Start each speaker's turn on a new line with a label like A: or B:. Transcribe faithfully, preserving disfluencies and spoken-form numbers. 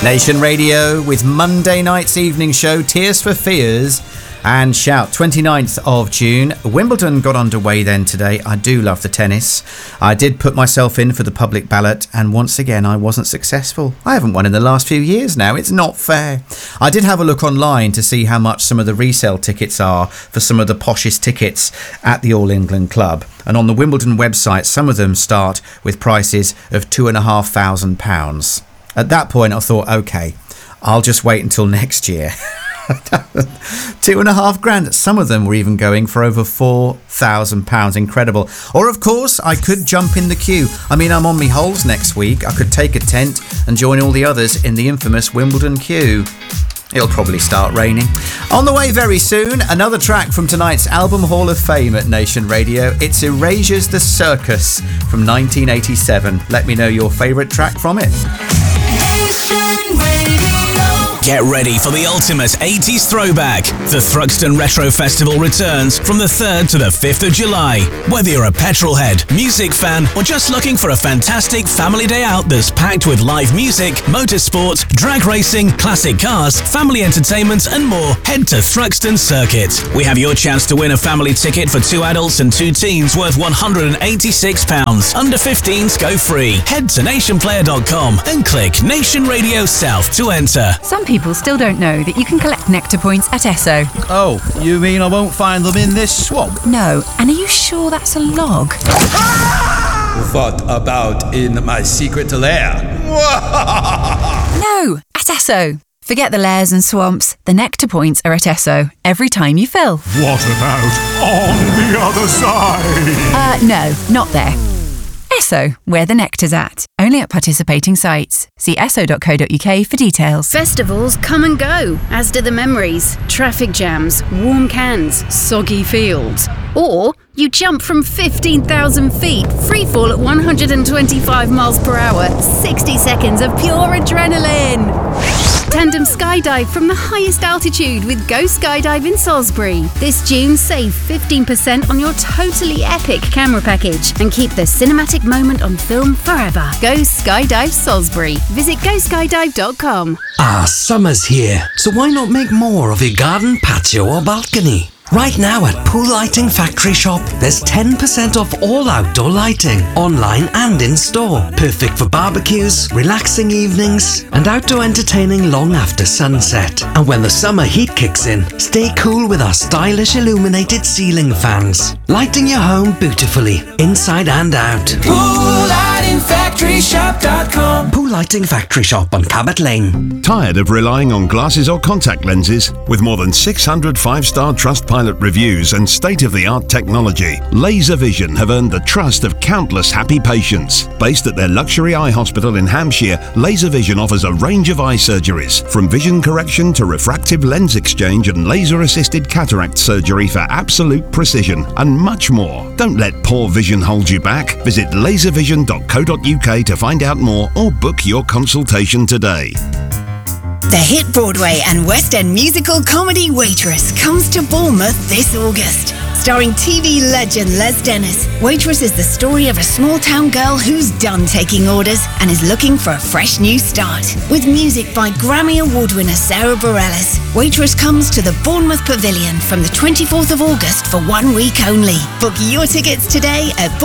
A: Nation Radio with Monday night's evening show Tears for Fears and Shout. twenty-ninth of June. Wimbledon got underway then today. I do love the tennis. I did put myself in for the public ballot and once again I wasn't successful. I haven't won in the last few years now. It's not fair. I did have a look online to see how much some of the resale tickets are for some of the poshest tickets at the All England Club. And on the Wimbledon website, some of them start with prices of two and a half thousand pounds. At that point, I thought, OK, I'll just wait until next year. Two and a half grand. Some of them were even going for over four thousand pounds. Incredible. Or, of course, I could jump in the queue. I mean, I'm on me holes next week. I could take a tent and join all the others in the infamous Wimbledon queue. It'll probably start raining. On the way very soon, another track from tonight's Album Hall of Fame at Nation Radio. It's Erasure's The Circus from nineteen eighty-seven. Let me know your favourite track from it.
B: Nation Radio.
C: Get ready for the ultimate eighties throwback. The Thruxton Retro Festival returns from the third to the fifth of July. Whether you're a petrolhead, music fan, or just looking for a fantastic family day out that's packed with live music, motorsport, drag racing, classic cars, family entertainment, and more, head to Thruxton Circuit. We have your chance to win a family ticket for two adults and two teens worth one hundred eighty-six pounds. Under fifteens go free. Head to nation player dot com and click Nation Radio South to enter.
D: Some people still don't know that you can collect Nectar points at Esso.
E: Oh, you mean I won't find them in this swamp?
D: No, and are you sure that's a log?
F: What about in my secret lair?
D: No, at Esso. Forget the lairs and swamps. The Nectar points are at Esso every time you fill.
G: What about on the other side?
D: Uh, no, not there. Esso, where the nectar's at. Only at participating sites. See esso dot co dot uk for details.
H: Festivals come and go, as do the memories. Traffic jams, warm cans, soggy fields. Or you jump from fifteen thousand feet, free fall at one hundred twenty-five miles per hour, sixty seconds of pure adrenaline. Tandem skydive from the highest altitude with Go Skydive in Salisbury. This June, save fifteen percent on your totally epic camera package and keep the cinematic moment on film forever. Go Skydive Salisbury. Visit go skydive dot com.
I: Ah, summer's here, so why not make more of your garden, patio or balcony? Right now at Pool Lighting Factory Shop, there's ten percent off all outdoor lighting, online and in store. Perfect for barbecues, relaxing evenings, and outdoor entertaining long after sunset. And when the summer heat kicks in, stay cool with our stylish illuminated ceiling fans, lighting your home beautifully, inside and out.
B: pool lighting factory shop dot com.
I: Pool Lighting Factory Shop on Cabot Lane.
J: Tired of relying on glasses or contact lenses? With more than six hundred five-star Trustpilot reviews and state-of-the-art technology, Laser Vision have earned the trust of countless happy patients. Based at their luxury eye hospital in Hampshire, Laser Vision offers a range of eye surgeries, from vision correction to refractive lens exchange and laser-assisted cataract surgery for absolute precision, and much more. Don't let poor vision hold you back. Visit laser vision dot co dot uk to find out more or book your consultation today.
K: The hit Broadway and West End musical comedy Waitress comes to Bournemouth this August. Starring T V legend Les Dennis, Waitress is the story of a small-town girl who's done taking orders and is looking for a fresh new start. With music by Grammy Award winner Sarah Bareilles, Waitress comes to the Bournemouth Pavilion from the twenty-fourth of August for one week only. Book your tickets today at